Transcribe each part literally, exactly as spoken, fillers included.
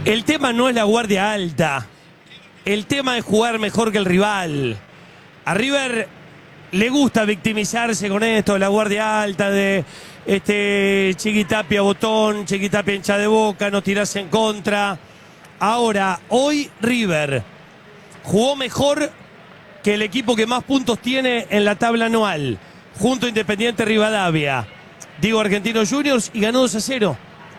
El tema no es la guardia alta. El tema es jugar mejor que el rival. A River le gusta victimizarse con esto, la guardia alta de este Chiquitapia botón, Chiquitapia hincha de boca, no tirarse en contra. Ahora, hoy River jugó mejor que el equipo que más puntos tiene en la tabla anual, junto a Independiente Rivadavia. Digo Argentinos Juniors, y ganó dos a cero.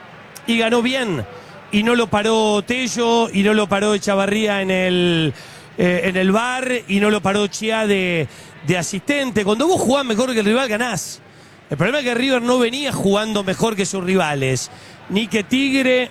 Y ganó bien. Y no lo paró Tello, y no lo paró Echavarría en el, eh, en el bar, y no lo paró Chia de, de asistente. Cuando vos jugás mejor que el rival, ganás. El problema es que River no venía jugando mejor que sus rivales. Ni que Tigre,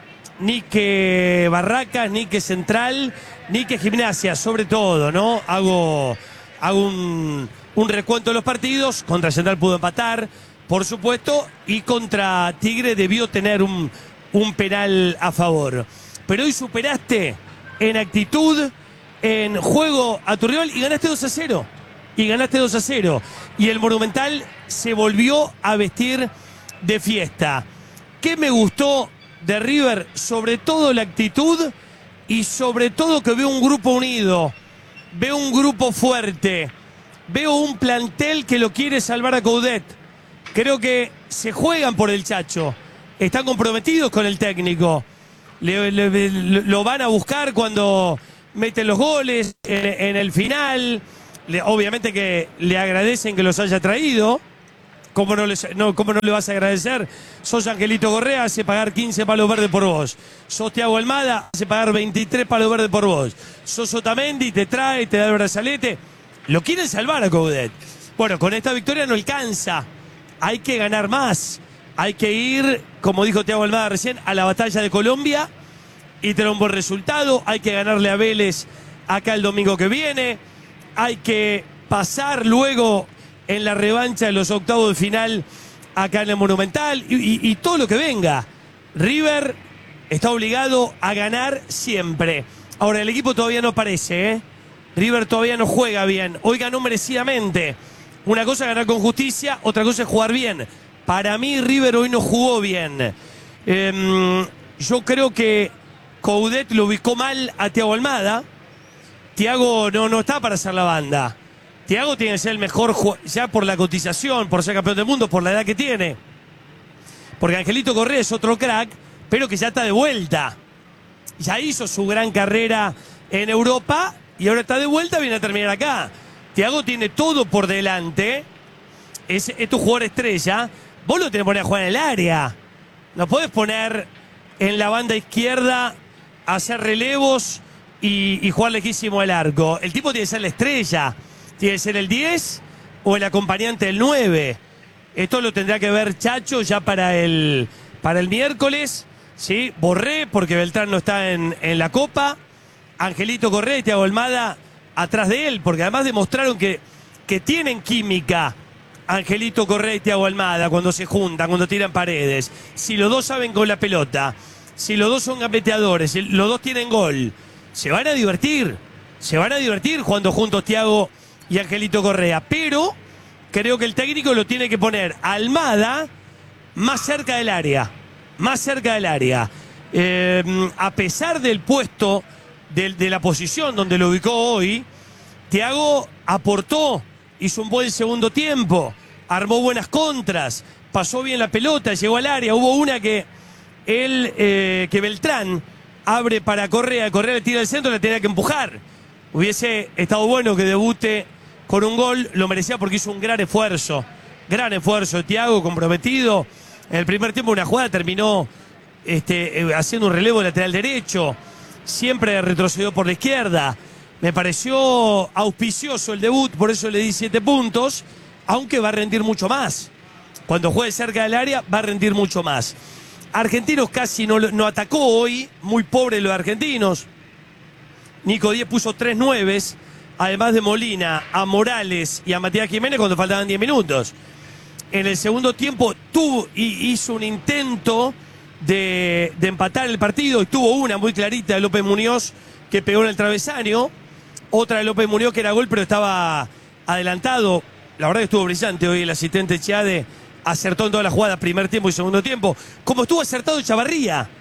ni que Barracas, ni que Central, ni que Gimnasia, sobre todo, ¿no? Hago, hago un, un recuento de los partidos. Contra Central pudo empatar, por supuesto, y contra Tigre debió tener un... un penal a favor. Pero hoy superaste en actitud, en juego a tu rival y ganaste dos a cero. Y ganaste dos a cero. Y el Monumental se volvió a vestir de fiesta. ¿Qué me gustó de River? Sobre todo la actitud y sobre todo que veo un grupo unido. Veo un grupo fuerte. Veo un plantel que lo quiere salvar a Coudet. Creo que se juegan por el Chacho. Están comprometidos con el técnico. Le, le, le, lo van a buscar cuando meten los goles en, en el final. Le, obviamente que le agradecen que los haya traído. ¿Cómo no, les, no, ¿Cómo no le vas a agradecer? Sos Angelito Correa, hace pagar quince palos verdes por vos. Sos Thiago Almada, hace pagar veintitrés palos verdes por vos. Sos Otamendi, te trae, te da el brazalete. Lo quieren salvar a Coudet. Bueno, con esta victoria no alcanza. Hay que ganar más. Hay que ir, como dijo Thiago Almada recién, a la batalla de Colombia y tener un buen resultado. Hay que ganarle a Vélez acá el domingo que viene. Hay que pasar luego en la revancha de los octavos de final acá en el Monumental y, y, y todo lo que venga. River está obligado a ganar siempre. Ahora, el equipo todavía no aparece, ¿eh? River todavía no juega bien. Hoy ganó merecidamente. Una cosa es ganar con justicia, otra cosa es jugar bien. Para mí River hoy no jugó bien. Eh, yo creo que Coudet lo ubicó mal a Thiago Almada. Thiago no, no está para hacer la banda. Thiago tiene que ser el mejor, ya por la cotización, por ser campeón del mundo, por la edad que tiene. Porque Angelito Correa es otro crack, pero que ya está de vuelta. Ya hizo su gran carrera en Europa y ahora está de vuelta, viene a terminar acá. Thiago tiene todo por delante. Es, es tu jugador estrella. Vos lo tenés que poner a jugar en el área. No podés poner en la banda izquierda a hacer relevos y, y jugar lejísimo el arco. El tipo tiene que ser la estrella. Tiene que ser el diez o el acompañante del nueve. Esto lo tendrá que ver Chacho ya para el, para el miércoles. ¿Sí? Borré porque Beltrán no está en, en la Copa. Angelito Correa y Thiago Almada atrás de él. Porque además demostraron que, que tienen química. Angelito Correa y Thiago Almada cuando se juntan, cuando tiran paredes. Si los dos saben con la pelota, si los dos son gambeteadores, si los dos tienen gol, se van a divertir. Se van a divertir jugando juntos Thiago y Angelito Correa. Pero creo que el técnico lo tiene que poner a Almada más cerca del área. Más cerca del área. Eh, a pesar del puesto, de, de la posición donde lo ubicó hoy, Thiago aportó. Hizo un buen segundo tiempo, armó buenas contras, pasó bien la pelota, llegó al área. Hubo una que él, eh, que Beltrán abre para Correa, Correa le tira al centro, le tenía que empujar. Hubiese estado bueno que debute con un gol, lo merecía porque hizo un gran esfuerzo, gran esfuerzo de Thiago, comprometido. En el primer tiempo una jugada terminó este, eh, haciendo un relevo lateral derecho, siempre retrocedió por la izquierda. Me pareció auspicioso el debut, por eso le di siete puntos, aunque va a rendir mucho más. Cuando juegue cerca del área, va a rendir mucho más. Argentinos casi no, no atacó hoy, muy pobre los argentinos. Nico Díez puso tres nueves, además de Molina, a Morales y a Matías Jiménez cuando faltaban diez minutos. En el segundo tiempo tuvo y hizo un intento de, de empatar el partido, y tuvo una muy clarita de López Muñoz que pegó en el travesaño. Otra de López Muñoz que era gol, pero estaba adelantado. La verdad que estuvo brillante hoy el asistente Chiade. Acertó en todas las jugadas, primer tiempo y segundo tiempo. Como estuvo acertado Echavarría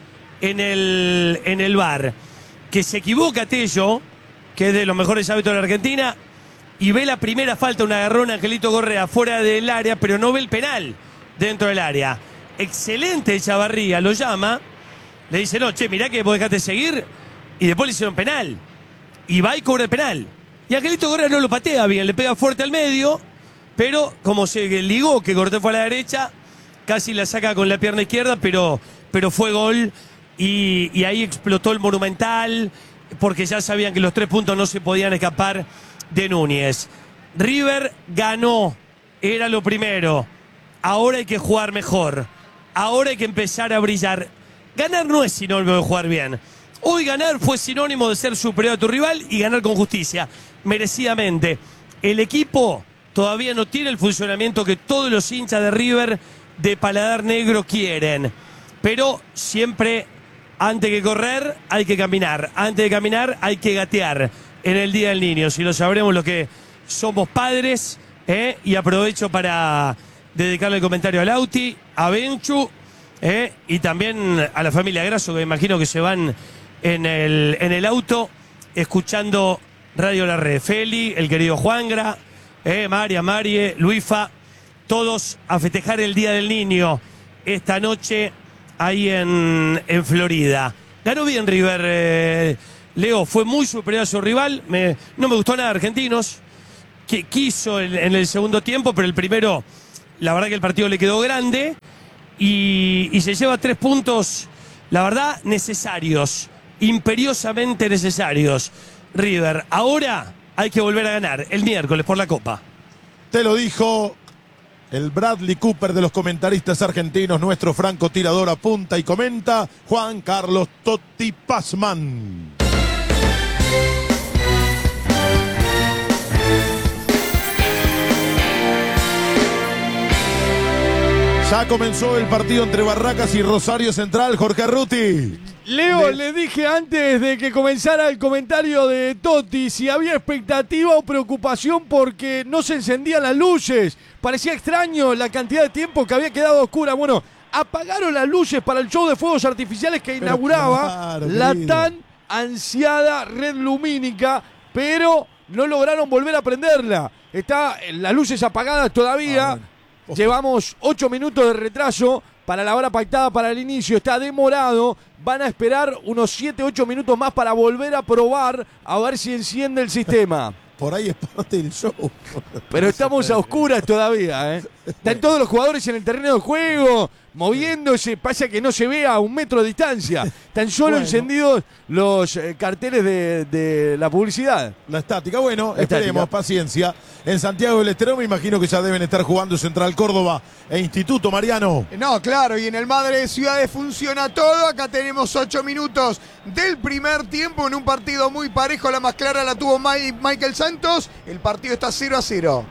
en el, en el V A R, que se equivoca Tello, que es de los mejores hábitos de la Argentina, y ve la primera falta, un agarrón Angelito Correa fuera del área, pero no ve el penal dentro del área. Excelente Chavarría, lo llama, le dice, no, che, mirá que vos dejaste seguir, y después le hicieron penal. Y va y cobra el penal. Y Angelito Correa no lo patea bien, le pega fuerte al medio, pero como se ligó que Cortés fue a la derecha, casi la saca con la pierna izquierda, pero, pero fue gol. Y, y ahí explotó el Monumental, porque ya sabían que los tres puntos no se podían escapar de Núñez. River ganó, era lo primero. Ahora hay que jugar mejor. Ahora hay que empezar a brillar. Ganar no es sinónimo de jugar bien. Hoy ganar fue sinónimo de ser superior a tu rival y ganar con justicia, merecidamente. El equipo todavía no tiene el funcionamiento que todos los hinchas de River de paladar negro quieren. Pero siempre, antes que correr, hay que caminar. Antes de caminar, hay que gatear en el Día del Niño. Si lo sabremos los que somos padres, ¿eh? Y aprovecho para dedicarle el comentario a Lauti, a Benchu, ¿eh? Y también a la familia Grasso, que me imagino que se van en el, en el auto escuchando Radio La Red. Feli, el querido Juangra, eh, María, Marie, Luifa, todos a festejar el Día del Niño esta noche ahí en, en Florida. Ganó bien River, eh, Leo, fue muy superior a su rival. Me, no me gustó nada Argentinos, que quiso en, en el segundo tiempo, pero el primero, la verdad que el partido le quedó grande y, y se lleva tres puntos, la verdad, necesarios, imperiosamente necesarios. River, ahora hay que volver a ganar el miércoles por la Copa. Te lo dijo el Bradley Cooper de los comentaristas argentinos, nuestro francotirador apunta y comenta, Juan Carlos Totti Pazman. Ya comenzó el partido entre Barracas y Rosario Central, Jorge Arruti. Leo, le... le dije antes de que comenzara el comentario de Totti si había expectativa o preocupación porque no se encendían las luces. Parecía extraño la cantidad de tiempo que había quedado oscura. Bueno, apagaron las luces para el show de fuegos artificiales que pero inauguraba claro, la querido. tan ansiada red lumínica, pero no lograron volver a prenderla. Está las luces apagadas todavía. Ah, bueno. Llevamos ocho minutos de retraso para la hora pactada para el inicio. Está demorado. Van a esperar unos siete, ocho minutos más para volver a probar a ver si enciende el sistema. Por ahí es parte del show. Pero estamos a oscuras todavía, ¿eh? Están todos los jugadores en el terreno de juego, moviéndose. Pasa que no se ve a un metro de distancia. Están solo bueno. encendidos los eh, carteles de, de la publicidad. La estática. Bueno, la esperemos, estática. Paciencia. En Santiago del Estero me imagino que ya deben estar jugando Central Córdoba e Instituto, Mariano. No, claro, y en el Madre de Ciudades funciona todo. Acá tenemos ocho minutos del primer tiempo en un partido muy parejo. La más clara la tuvo Michael Santos. El partido está cero a cero.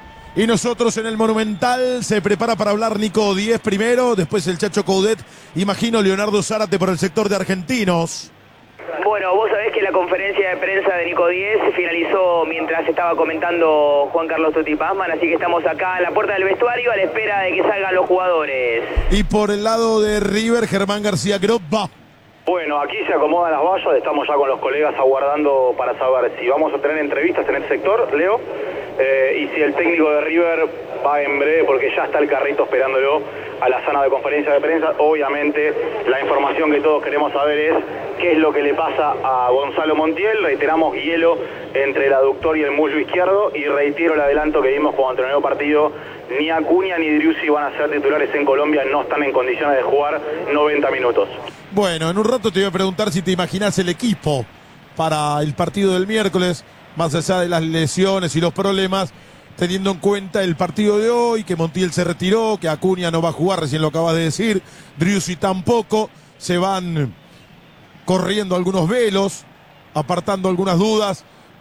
Y nosotros en el Monumental se prepara para hablar Nico Diez primero, después el Chacho Coudet, imagino Leonardo Zárate por el sector de Argentinos. Bueno, vos sabés que la conferencia de prensa de Nico Diez finalizó mientras estaba comentando Juan Carlos Totti Pazman, así que estamos acá en la puerta del vestuario a la espera de que salgan los jugadores. Y por el lado de River, Germán García Groba. Bueno, aquí se acomodan las vallas, estamos ya con los colegas aguardando para saber si vamos a tener entrevistas en el sector, Leo, eh, y si el técnico de River va en breve, porque ya está el carrito esperándolo a la sala de conferencia de prensa. Obviamente la información que todos queremos saber es qué es lo que le pasa a Gonzalo Montiel. Reiteramos hielo entre el aductor y el muslo izquierdo, y reitero el adelanto que dimos cuando terminó el partido. Ni Acuña ni Driussi van a ser titulares en Colombia, no están en condiciones de jugar noventa minutos. Bueno, en un rato te voy a preguntar si te imaginas el equipo para el partido del miércoles, más allá de las lesiones y los problemas, teniendo en cuenta el partido de hoy, que Montiel se retiró, que Acuña no va a jugar, recién lo acabas de decir, Driussi tampoco, se van corriendo algunos velos, apartando algunas dudas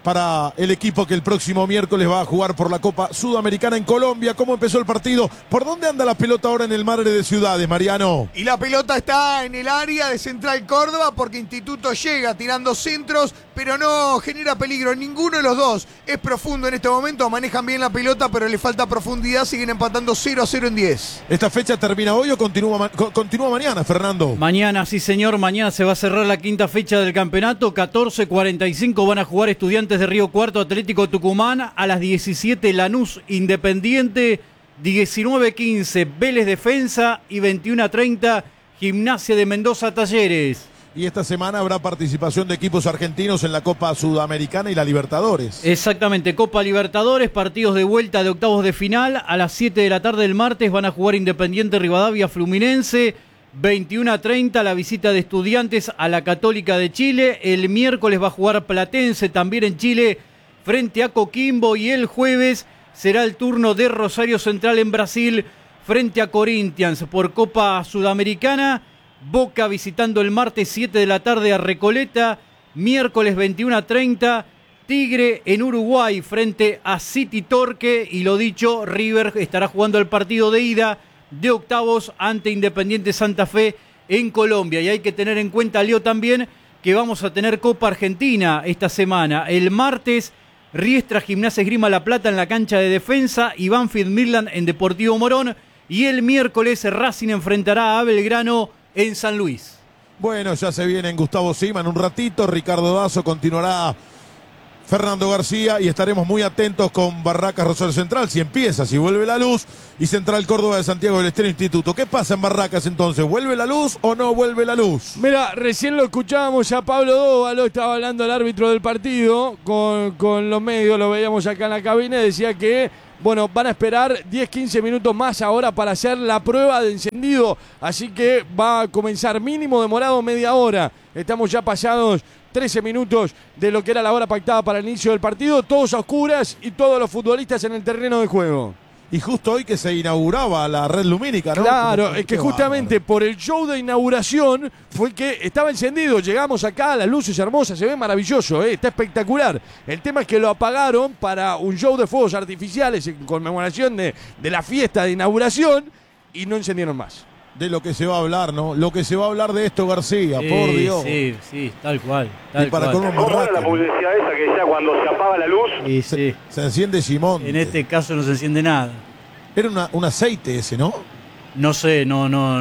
para el equipo que el próximo miércoles va a jugar por la Copa Sudamericana en Colombia. ¿Cómo empezó el partido? ¿Por dónde anda la pelota ahora en el Madre de Ciudades, Mariano? Y la pelota está en el área de Central Córdoba porque Instituto llega tirando centros, pero no genera peligro. Ninguno de los dos es profundo en este momento. Manejan bien la pelota, pero le falta profundidad. Siguen empatando cero a cero en diez. ¿Esta fecha termina hoy o continúa, ma continúa mañana, Fernando? Mañana, sí señor. Mañana se va a cerrar la quinta fecha del campeonato. catorce cuarenta y cinco van a jugar Estudiantes de Río Cuarto, Atlético Tucumán. A las diecisiete Lanús Independiente. diecinueve quince Vélez Defensa y veintiuno treinta Gimnasia de Mendoza Talleres. Y esta semana habrá participación de equipos argentinos en la Copa Sudamericana y la Libertadores. Exactamente, Copa Libertadores, partidos de vuelta de octavos de final. A las siete de la tarde del martes van a jugar Independiente Rivadavia Fluminense. veintiuno treinta la visita de Estudiantes a la Católica de Chile. El miércoles va a jugar Platense también en Chile frente a Coquimbo. Y el jueves será el turno de Rosario Central en Brasil frente a Corinthians por Copa Sudamericana. Boca visitando el martes siete de la tarde a Recoleta. Miércoles veintiuno treinta Tigre en Uruguay frente a City Torque. Y lo dicho, River estará jugando el partido de ida de octavos ante Independiente Santa Fe en Colombia. Y hay que tener en cuenta, Leo, también que vamos a tener Copa Argentina esta semana. El martes, Riestra Gimnasia Esgrima La Plata en la cancha de Defensa y Banfield Midland en Deportivo Morón. Y el miércoles, Racing enfrentará a Belgrano en San Luis. Bueno, ya se viene en Gustavo Sima en un ratito. Ricardo Dazo, continuará Fernando García y estaremos muy atentos con Barracas Rosario Central. Si empieza, si vuelve la luz. Y Central Córdoba de Santiago del Estero Instituto. ¿Qué pasa en Barracas entonces? ¿Vuelve la luz o no vuelve la luz? Mira, recién lo escuchábamos a Pablo Dóvalo, estaba hablando el árbitro del partido con, con los medios, lo veíamos acá en la cabina y decía que, bueno, van a esperar diez quince minutos más ahora para hacer la prueba de encendido, así que va a comenzar mínimo demorado media hora. Estamos ya pasados trece minutos de lo que era la hora pactada para el inicio del partido, todos a oscuras y todos los futbolistas en el terreno de juego. Y justo hoy que se inauguraba la red lumínica, ¿no? Claro, Como, es que justamente bárbaro. por el show de inauguración fue que estaba encendido. Llegamos acá, las luces hermosas, se ve maravilloso, ¿eh? Está espectacular. El tema es que lo apagaron para un show de fuegos artificiales en conmemoración de, de la fiesta de inauguración y no encendieron más. De lo que se va a hablar, ¿no? Lo que se va a hablar de esto, García, Sí, por Dios. Sí, sí, tal cual. Tal Y para cual. colmo, ¿Cómo era Barracas, la publicidad esa que decía cuando se apaga la luz? Y se, sí, se enciende Simón. en este caso no se enciende nada. Era una, un aceite ese, ¿no? No sé, no, no.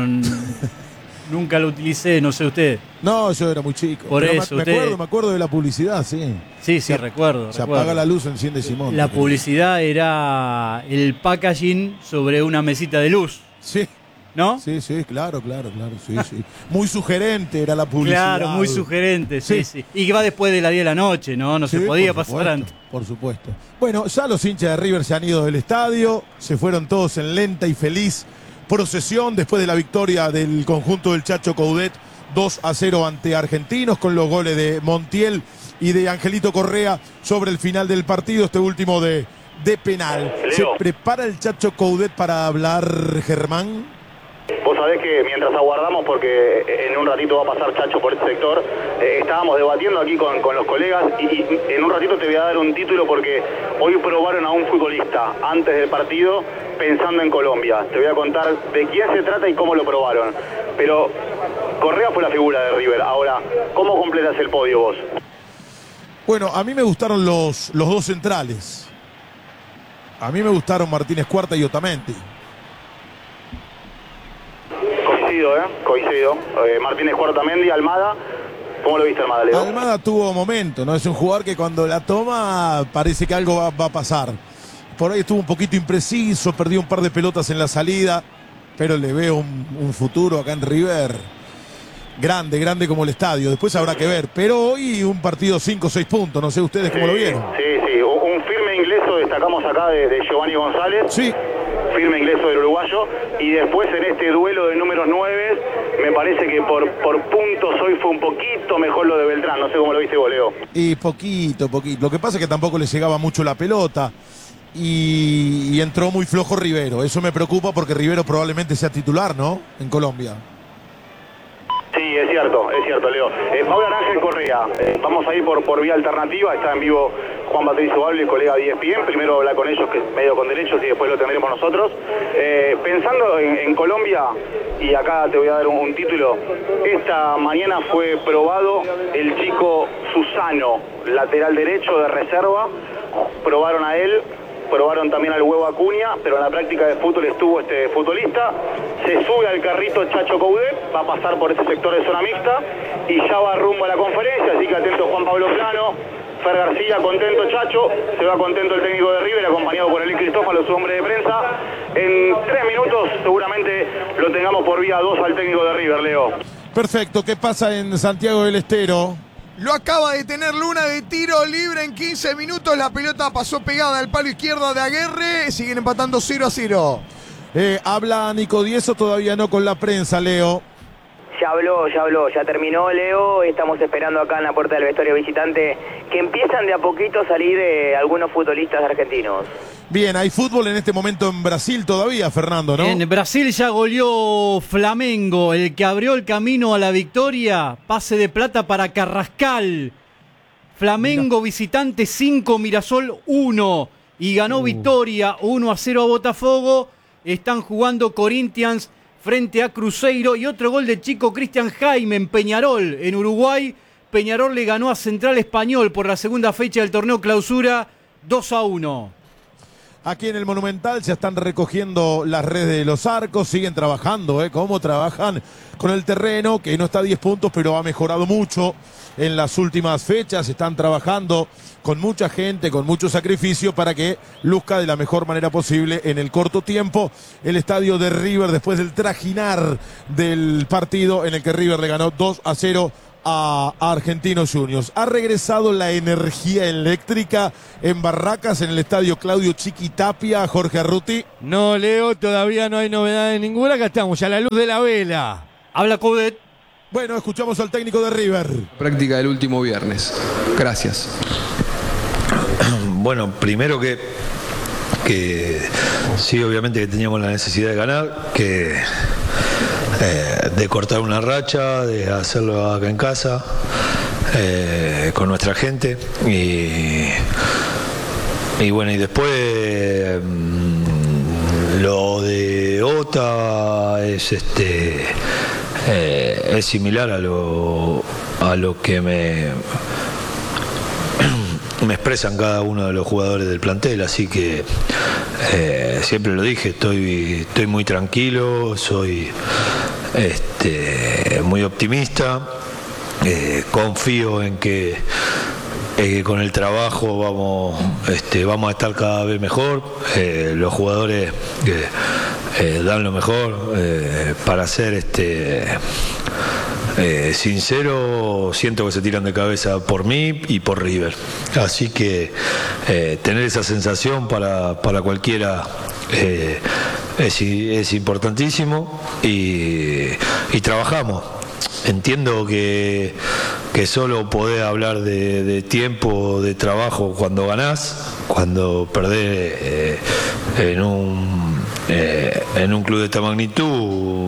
Nunca lo utilicé, no sé usted. No, yo era muy chico. Por Pero eso, me, me usted- acuerdo, me acuerdo de la publicidad, sí. Sí, sí, Se- recuerdo. Se recuerdo. apaga la luz, enciende Simón. La publicidad era el packaging sobre una mesita de luz, Sí, ¿no? sí, sí, claro, claro, claro, sí, sí. Muy sugerente era la publicidad. Claro, muy sugerente, sí, Sí. sí. Y que va después de las diez de la noche, ¿no? No Sí, se podía por pasar supuesto, antes. Por supuesto. Bueno, ya los hinchas de River se han ido del estadio, se fueron todos en lenta y feliz procesión después de la victoria del conjunto del Chacho Coudet dos a cero ante Argentinos con los goles de Montiel y de Angelito Correa sobre el final del partido, este último de, de penal. Leo. ¿Se prepara el Chacho Coudet para hablar, Germán? Vos sabés que mientras aguardamos, porque en un ratito va a pasar Chacho por este sector, eh, estábamos debatiendo aquí con, con los colegas y, y en un ratito te voy a dar un título porque hoy probaron a un futbolista antes del partido pensando en Colombia. Te voy a contar de quién se trata y cómo lo probaron. Pero Correa fue la figura de River. Ahora, ¿cómo completas el podio vos? Bueno, a mí me gustaron los, los dos centrales. A mí me gustaron Martínez Cuarta y Otamendi. Coincido, ¿eh? Coincido. Eh, Martínez Cuartamendi, Almada. ¿Cómo lo viste, Almada, Leo? Almada tuvo momento, ¿no? Es un jugador que cuando la toma parece que algo va, va a pasar. Por ahí estuvo un poquito impreciso, perdió un par de pelotas en la salida, pero le veo un, un futuro acá en River grande, grande como el estadio. Después habrá que ver, pero hoy un partido cinco o seis puntos, no sé ustedes cómo lo vieron. Sí, sí. Un firme ingreso destacamos acá de, de Giovanni González. Sí, Firme ingreso del uruguayo. Y después en este duelo de números nueve, me parece que por, por puntos hoy fue un poquito mejor lo de Beltrán. No sé cómo lo viste vos, Leo. y poquito, poquito. Lo que pasa es que tampoco le llegaba mucho la pelota. Y, y entró muy flojo Rivero. Eso me preocupa porque Rivero probablemente sea titular, ¿no? En Colombia. Sí, es cierto, es cierto, Leo. Eh, Pablo Ángel Correa, eh, vamos a ir por, por vía alternativa, está en vivo Juan Patricio Balbi, colega de E S P N. Primero hablar con ellos, que es medio con derechos, y después lo tendremos nosotros. Eh, pensando en, en Colombia, y acá te voy a dar un, un título, esta mañana fue probado el chico Susano, lateral derecho de reserva. Probaron a él, probaron también al Huevo Acuña, pero en la práctica de fútbol estuvo este futbolista. Se sube al carrito Chacho Coudet, va a pasar por ese sector de zona mixta y ya va rumbo a la conferencia, así que atento Juan Pablo Plano. Fer García, contento Chacho, se va contento el técnico de River, acompañado por Elín Cristófalo, su hombre de prensa. En tres minutos seguramente lo tengamos por vía dos al técnico de River, Leo. Perfecto, ¿qué pasa en Santiago del Estero? Lo acaba de tener Luna de tiro libre en quince minutos. La pelota pasó pegada al palo izquierdo de Aguerre. Siguen empatando cero a cero. Eh, ¿Habla Nico Díez o todavía no con la prensa, Leo? Ya habló, ya habló, ya terminó Leo. Estamos esperando acá en la puerta del vestuario visitante que empiezan de a poquito a salir eh, algunos futbolistas argentinos. Bien, hay fútbol en este momento en Brasil todavía, Fernando, ¿no? En Brasil ya goleó Flamengo, el que abrió el camino a la victoria. Pase de plata para Carrascal. Flamengo Mira. Visitante cinco, Mirasol uno. Y ganó uh. Victoria uno a cero a Botafogo. Están jugando Corinthians frente a Cruzeiro. Y otro gol de chico Cristian Jaime en Peñarol, en Uruguay. Peñarol le ganó a Central Español por la segunda fecha del torneo Clausura dos a uno. Aquí en el Monumental se están recogiendo las redes de los arcos, siguen trabajando, ¿eh? Cómo trabajan con el terreno, que no está a diez puntos, pero ha mejorado mucho en las últimas fechas. Están trabajando con mucha gente, con mucho sacrificio para que luzca de la mejor manera posible en el corto tiempo el estadio de River después del trajinar del partido en el que River le ganó dos a cero a Argentinos Juniors. Ha regresado la energía eléctrica en Barracas, en el estadio Claudio Chiquitapia, Jorge Arruti. No, Leo, todavía no hay novedades ninguna. Acá estamos, a la luz de la vela. Habla Coudet. Bueno, escuchamos al técnico de River. Práctica del último viernes. Gracias. Bueno, primero que, que sí, obviamente que teníamos la necesidad de ganar, que Eh, de cortar una racha, de hacerlo acá en casa, eh, con nuestra gente. Y, y bueno, y después eh, lo de Ota es este eh, es similar a lo a lo que me me expresan cada uno de los jugadores del plantel, así que eh, siempre lo dije, estoy estoy muy tranquilo, soy este muy optimista, eh, confío en que eh, con el trabajo vamos este vamos a estar cada vez mejor, eh, los jugadores eh, eh, dan lo mejor, eh, para ser este Eh, sincero, siento que se tiran de cabeza por mí y por River, así que eh, tener esa sensación para, para cualquiera eh, es, es importantísimo y, y trabajamos. Entiendo que, que solo podés hablar de, de tiempo de trabajo cuando ganás, cuando perdés eh, en un eh, en un club de esta magnitud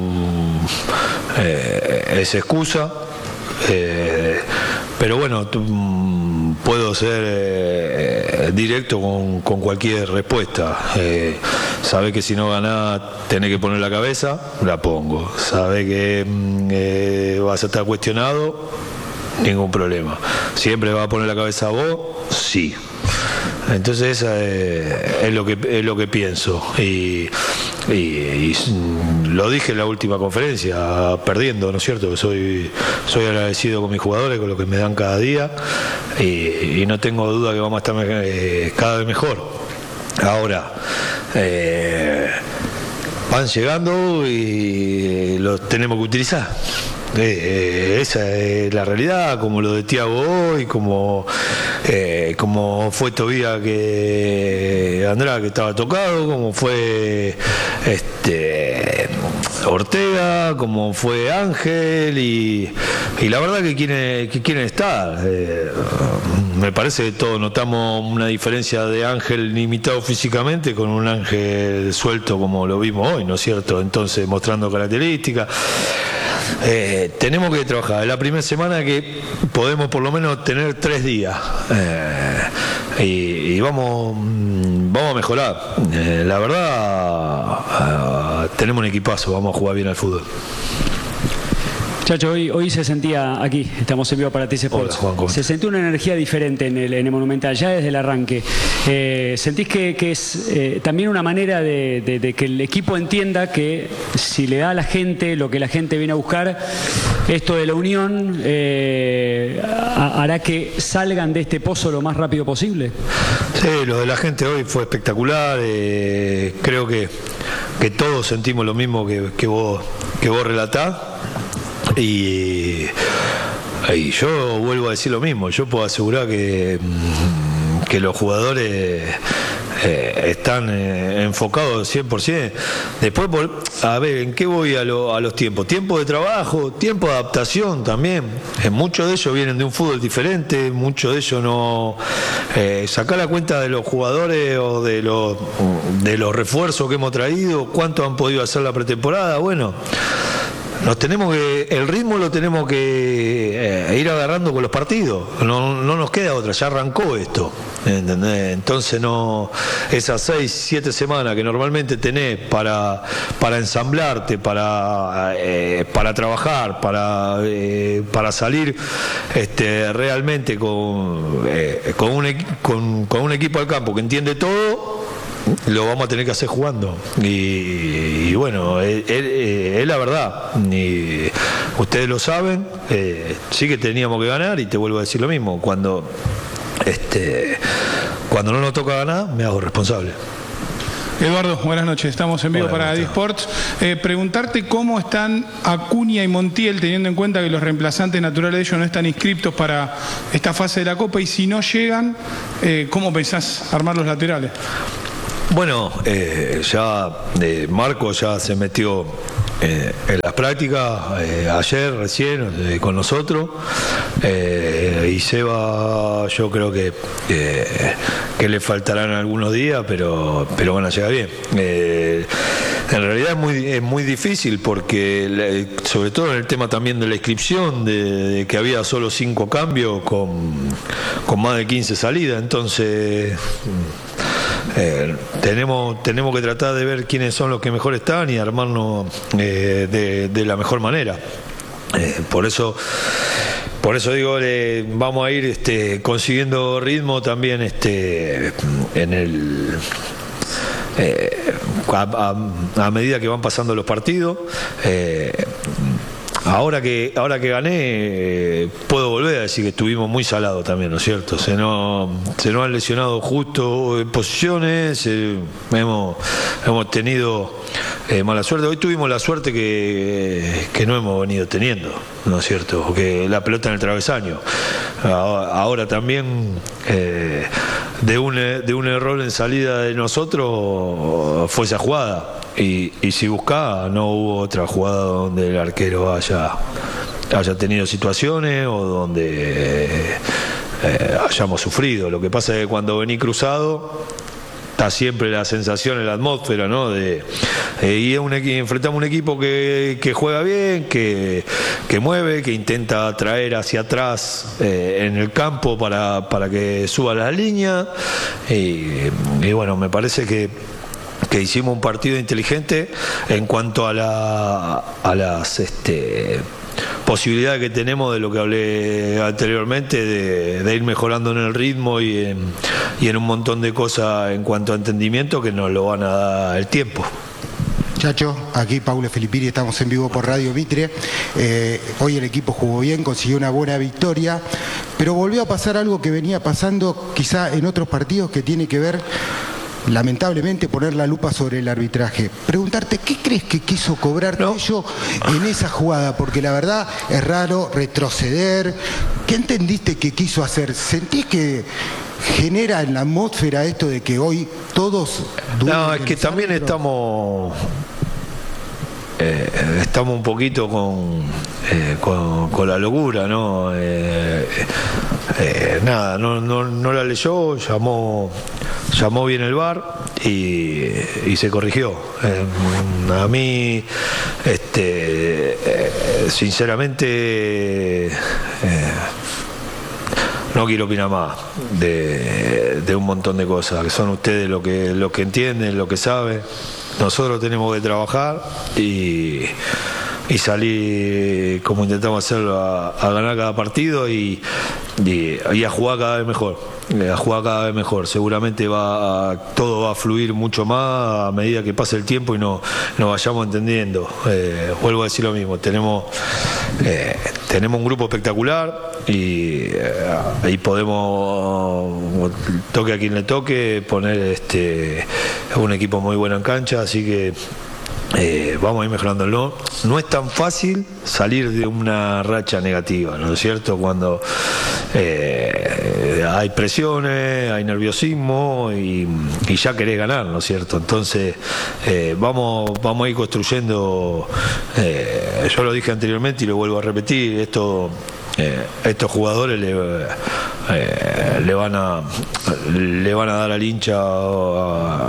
eh, es excusa, eh, pero bueno, tú, puedo ser eh, directo con, con cualquier respuesta. Eh, sabe que si no ganás tenés que poner la cabeza, la pongo. Sabe que eh, vas a estar cuestionado, ningún problema. Siempre vas a poner la cabeza a vos, sí. Entonces esa es, es lo que es lo que pienso y, y, y lo dije en la última conferencia, perdiendo, ¿no es cierto? Que soy soy agradecido con mis jugadores, con lo que me dan cada día y, y no tengo duda que vamos a estar eh, cada vez mejor. Ahora eh, van llegando y los tenemos que utilizar. Eh, esa es la realidad, como lo de Thiago hoy, como eh, como fue Tobía que Andrade que estaba tocado, como fue este Ortega, como fue Ángel y, y la verdad que quieren, que quieren estar. Eh, me parece que todos notamos una diferencia de Ángel limitado físicamente con un Ángel suelto como lo vimos hoy, ¿no es cierto? Entonces mostrando características. Eh, tenemos que trabajar. Es la primera semana que podemos por lo menos tener tres días. Eh, y, y vamos, vamos a mejorar. Eh, la verdad, uh, tenemos un equipazo, vamos a jugar bien al fútbol. Chacho, hoy, hoy se sentía aquí, estamos en vivo para T C Sports. Hola, Juan, se sentía una energía diferente en el, en el Monumental, ya desde el arranque. Eh, ¿Sentís que, que es eh, también una manera de, de, de que el equipo entienda que si le da a la gente lo que la gente viene a buscar, esto de la unión eh, hará que salgan de este pozo lo más rápido posible? Sí, lo de la gente hoy fue espectacular. Eh, creo que, que todos sentimos lo mismo que, que, vos, que vos relatás. Y, y yo vuelvo a decir lo mismo, yo puedo asegurar que, que los jugadores eh, están eh, enfocados cien por ciento. Después, por, a ver, ¿en qué voy a, lo, a los tiempos? Tiempo de trabajo, tiempo de adaptación también. Eh, muchos de ellos vienen de un fútbol diferente, muchos de ellos no... Eh, sacar la cuenta de los jugadores o de los, de los refuerzos que hemos traído, cuánto han podido hacer la pretemporada, bueno... Nos tenemos que, el ritmo lo tenemos que eh, ir agarrando con los partidos, no, no nos queda otra, ya arrancó esto, ¿entendés? Entonces no, esas seis, siete semanas que normalmente tenés para, para ensamblarte, para, eh, para trabajar, para, eh, para salir este, realmente con, eh, con, un, con, con un equipo al campo que entiende todo, lo vamos a tener que hacer jugando y, y bueno, es, es, es la verdad, y ustedes lo saben, eh, sí que teníamos que ganar, y te vuelvo a decir lo mismo, cuando este cuando no nos toca ganar me hago responsable. Eduardo, buenas noches, estamos en vivo. Hola, para Disports. Eh, preguntarte cómo están Acuña y Montiel, teniendo en cuenta que los reemplazantes naturales de ellos no están inscriptos para esta fase de la Copa, y si no llegan, eh, ¿cómo pensás armar los laterales? Bueno, eh, ya eh, Marco ya se metió eh, en las prácticas eh, ayer recién eh, con nosotros, eh, y Seba yo creo que eh, que le faltarán algunos días, pero pero van a llegar bien. Eh, en realidad es muy, es muy difícil porque, sobre todo en el tema también de la inscripción, de, de que había solo cinco cambios con, con más de quince salidas, entonces... Eh, tenemos, tenemos que tratar de ver quiénes son los que mejor están y armarnos eh, de, de la mejor manera. Eh, por eso, por eso digo, eh, vamos a ir este, consiguiendo ritmo también este, en el... Eh, a, a, a medida que van pasando los partidos. Eh, Ahora que, ahora que gané, eh, puedo volver a decir que estuvimos muy salados también, ¿no es cierto? Se nos, se nos han lesionado justo en posiciones, eh, hemos, hemos tenido eh, mala suerte. Hoy tuvimos la suerte que, que no hemos venido teniendo, ¿no es cierto? Porque la pelota en el travesaño. Ahora, ahora también eh, de, un, de un error en salida de nosotros fue esa jugada. Y, y si buscaba, no hubo otra jugada donde el arquero haya, haya tenido situaciones o donde eh, hayamos sufrido. Lo que pasa es que cuando vení cruzado está siempre la sensación en la atmósfera, ¿no? De, eh, y es un, enfrentamos un equipo que, que juega bien, que, que mueve, que intenta traer hacia atrás eh, en el campo para, para que suba la línea. Y, y bueno, me parece que que hicimos un partido inteligente en cuanto a, la, a las este, posibilidades que tenemos de lo que hablé anteriormente, de, de ir mejorando en el ritmo y en, y en un montón de cosas en cuanto a entendimiento que nos lo van a dar el tiempo. Chacho, aquí Paulo Filippini, estamos en vivo por Radio Mitre. Eh, hoy el equipo jugó bien, consiguió una buena victoria, pero volvió a pasar algo que venía pasando quizá en otros partidos, que tiene que ver, lamentablemente, poner la lupa sobre el arbitraje. Preguntarte, ¿qué crees que quiso cobrar no. Tello en esa jugada? Porque la verdad es raro retroceder. ¿Qué entendiste que quiso hacer? ¿Sentís que genera en la atmósfera esto de que hoy todos... No, es que también pero... estamos... Eh, estamos un poquito con, eh, con, con la locura, ¿no? Eh, eh, nada, no, no, no la leyó, llamó, llamó bien el V A R y, y se corrigió. Eh, a mí, este, eh, sinceramente, eh, no quiero opinar más de, de un montón de cosas, que son ustedes los que, los que entienden, los que saben. Nosotros tenemos que trabajar y, y salir como intentamos hacerlo, a, a ganar cada partido y, y, y a jugar cada vez mejor. A jugar cada vez mejor. Seguramente va a, todo va a fluir mucho más a medida que pase el tiempo y no, nos vayamos entendiendo. Eh, vuelvo a decir lo mismo. Tenemos, eh, tenemos un grupo espectacular y, eh, y podemos, toque a quien le toque, poner este un equipo muy bueno en cancha, así que Eh, vamos a ir mejorándolo. No es tan fácil salir de una racha negativa, ¿no es cierto? Cuando eh, hay presiones, hay nerviosismo y, y ya querés ganar, ¿no es cierto? Entonces eh, vamos, vamos a ir construyendo, eh, yo lo dije anteriormente y lo vuelvo a repetir, esto Eh, estos jugadores le, eh, le van a le van a dar al hincha a,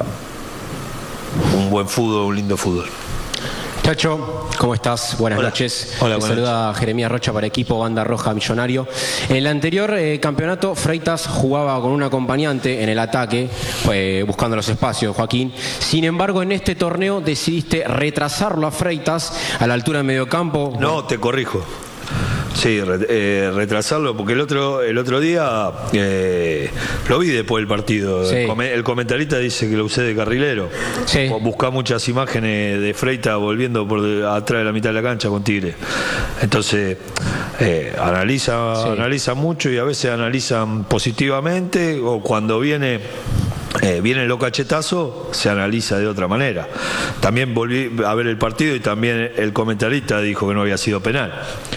un buen fútbol, un lindo fútbol. Chacho, ¿cómo estás? Buenas Hola. noches. Hola, Te buenas saluda Jeremías Rocha para equipo Banda Roja Millonario. En el anterior eh, campeonato, Freitas jugaba con un acompañante en el ataque, eh, buscando los espacios, Joaquín. Sin embargo, en este torneo decidiste retrasarlo a Freitas a la altura del mediocampo. No, te corrijo. Sí, re, eh, retrasarlo, porque el otro el otro día eh, lo vi después del partido. Sí. El, com el comentarista dice que lo usé de carrilero. Sí. Buscá muchas imágenes de Freitas volviendo por de, atrás de la mitad de la cancha con Tigre. Entonces, eh, analiza, Sí. analiza mucho y a veces analizan positivamente, o cuando viene... Eh, vienen los cachetazos, se analiza de otra manera. También volví a ver el partido y también el comentarista dijo que no había sido penal.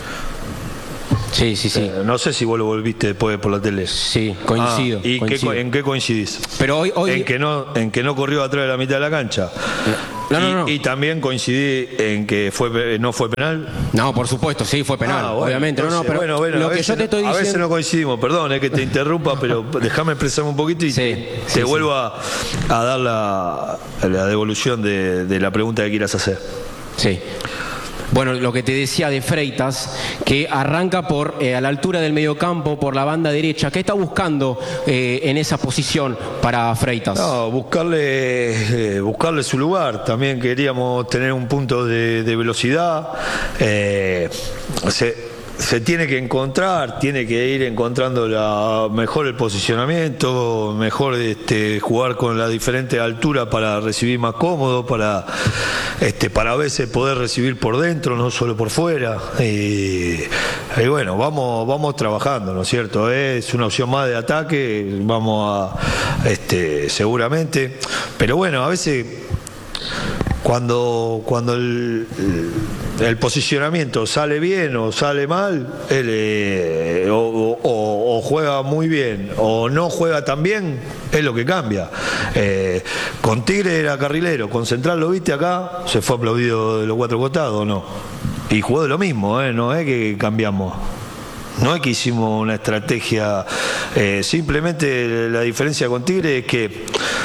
Sí, sí, sí. Eh, no sé si vos lo volviste después por la tele. Sí, coincido. Ah, ¿y coincido. Qué, en qué coincidís? Pero hoy, hoy... En que no, en que no corrió atrás de la mitad de la cancha. No, no, y, no. y también coincidí en que fue no fue penal. No, por supuesto, sí, fue penal, Ah, bueno, obviamente. No, no, entonces, pero bueno, bueno, lo a que veces yo te estoy no- A veces diciendo... no coincidimos, perdón, es que te interrumpa, pero déjame expresarme un poquito y Sí, te, sí, te sí. vuelvo a, a dar la, la devolución de, de la pregunta que quieras hacer. Sí. Bueno, lo que te decía de Freitas, que arranca por eh, a la altura del mediocampo, por la banda derecha. ¿Qué está buscando eh, en esa posición para Freitas? No, buscarle, eh, buscarle su lugar. También queríamos tener un punto de, de velocidad. Eh, se, se tiene que encontrar, tiene que ir encontrando la, mejor el posicionamiento, mejor este, jugar con la diferente altura para recibir más cómodo, para, este, para a veces poder recibir por dentro, no solo por fuera. Y, y bueno, vamos, vamos trabajando, ¿no es cierto? Es una opción más de ataque, vamos a, este, seguramente. Pero bueno, a veces... Cuando, cuando el, el, el posicionamiento sale bien o sale mal, él, eh, o, o, o juega muy bien o no juega tan bien, es lo que cambia. Eh, con Tigre era carrilero, con Central lo viste acá, se fue aplaudido de los cuatro costados, ¿no? Y jugó de lo mismo, ¿eh? No es que cambiamos. No es que hicimos una estrategia, eh, simplemente la diferencia con Tigre es que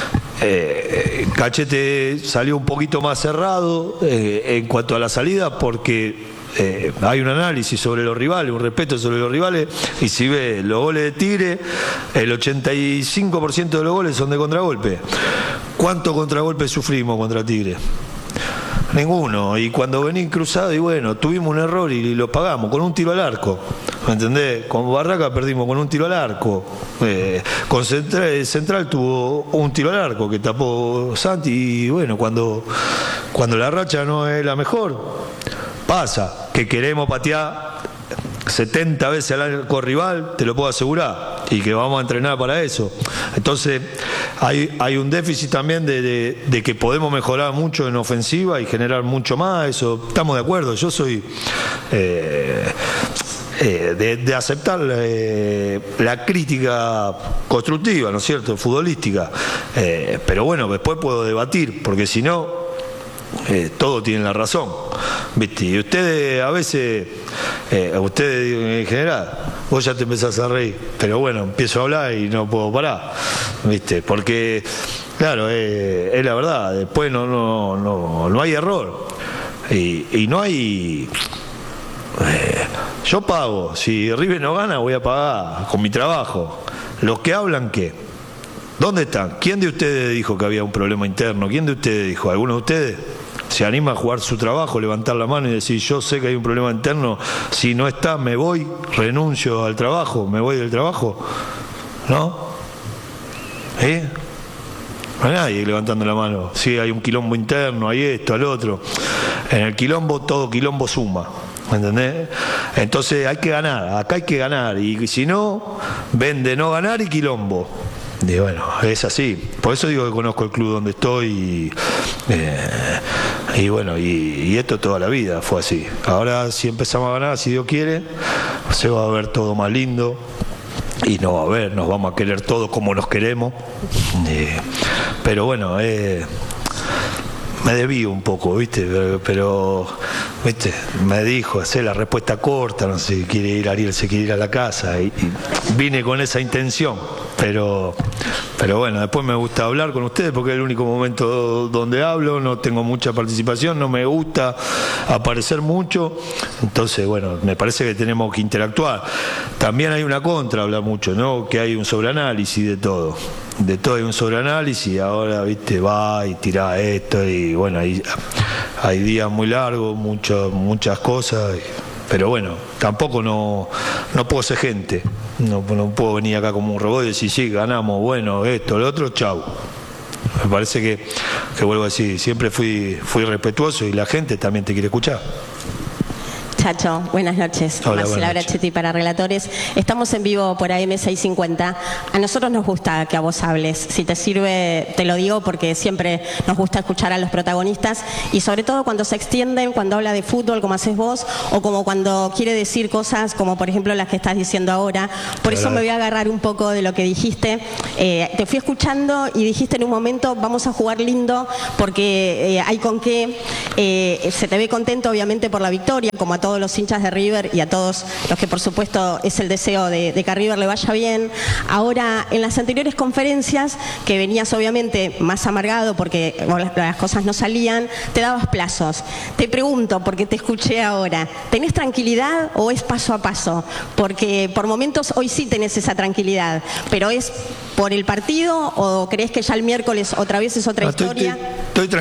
eh, Cachete salió un poquito más cerrado eh, en cuanto a la salida porque eh, hay un análisis sobre los rivales, un respeto sobre los rivales, y si ve los goles de Tigre, el ochenta y cinco por ciento de los goles son de contragolpe. ¿Cuántos contragolpes sufrimos contra Tigre? Ninguno. Y cuando vení cruzado, y bueno, tuvimos un error y lo pagamos con un tiro al arco. ¿Me entendés? Con Barraca perdimos con un tiro al arco. Eh, con Central, Central tuvo un tiro al arco que tapó Santi. Y bueno, cuando, cuando la racha no es la mejor, pasa que queremos patear setenta veces al arco rival, te lo puedo asegurar, y que vamos a entrenar para eso. Entonces hay, hay un déficit también de, de, de que podemos mejorar mucho en ofensiva y generar mucho más, eso estamos de acuerdo. Yo soy eh, eh, de, de aceptar eh, la crítica constructiva, ¿no es cierto?, futbolística, eh, pero bueno, después puedo debatir, porque si no Eh, todos tienen la razón, ¿viste? Y ustedes a veces, eh, ustedes en general, vos ya te empezás a reír, pero bueno, empiezo a hablar y no puedo parar, ¿viste? Porque, claro, eh, es la verdad, después no, no, no, no hay error y, y no hay... eh, yo pago. Si River no gana, voy a pagar con mi trabajo. Los que hablan, ¿qué? ¿Dónde están? ¿Quién de ustedes dijo que había un problema interno? ¿Quién de ustedes dijo? ¿Alguno de ustedes se anima a jugar su trabajo, levantar la mano y decir, yo sé que hay un problema interno, si no está, me voy, renuncio al trabajo, me voy del trabajo? ¿No? ¿Eh? No hay nadie levantando la mano. Sí, hay un quilombo interno, hay esto, al otro. En el quilombo, todo quilombo suma. ¿Me entendés? Entonces hay que ganar, acá hay que ganar. Y si no, vende no ganar y quilombo. Y bueno, es así. Por eso digo que conozco el club donde estoy y, eh, y bueno, y, y esto toda la vida fue así. Ahora si empezamos a ganar, si Dios quiere, se va a ver todo más lindo y no va a ver, nos vamos a querer todos como nos queremos. Eh, pero bueno, eh, me desvío un poco, ¿viste? Pero, pero ¿viste? Me dijo, hacer la respuesta corta, no sé, quiere ir Ariel, se quiere ir a la casa y, y vine con esa intención. Pero, pero bueno, después me gusta hablar con ustedes porque es el único momento donde hablo, no tengo mucha participación, no me gusta aparecer mucho, entonces bueno, me parece que tenemos que interactuar. También hay una contra, habla mucho, ¿no? Que hay un sobreanálisis de todo, de todo hay un sobreanálisis, ahora, viste, va y tira esto y bueno, hay, hay días muy largos, mucho, muchas cosas. Y, pero bueno, tampoco no, no puedo ser gente, no, no puedo venir acá como un robot y decir, sí, ganamos, bueno, esto, lo otro, chau. Me parece que, que vuelvo a decir, siempre fui, fui respetuoso y la gente también te quiere escuchar. Chacho, buenas noches. Hola, Marcela Brachetti para Relatores. Estamos en vivo por A M seiscientos cincuenta. A nosotros nos gusta que a vos hables. Si te sirve, te lo digo porque siempre nos gusta escuchar a los protagonistas y sobre todo cuando se extienden, cuando habla de fútbol como haces vos o como cuando quiere decir cosas como por ejemplo las que estás diciendo ahora. Por eso me voy a agarrar un poco de lo que dijiste. Eh, te fui escuchando y dijiste en un momento vamos a jugar lindo porque eh, hay con qué. Eh, se te ve contento obviamente por la victoria, como a todos los hinchas de River y a todos los que por supuesto es el deseo de, de que a River le vaya bien. Ahora, en las anteriores conferencias, que venías obviamente más amargado porque las cosas no salían, te dabas plazos. Te pregunto, porque te escuché ahora, ¿tenés tranquilidad o es paso a paso? Porque por momentos hoy sí tenés esa tranquilidad, pero ¿es por el partido o crees que ya el miércoles otra vez es otra No, historia? Estoy, estoy, estoy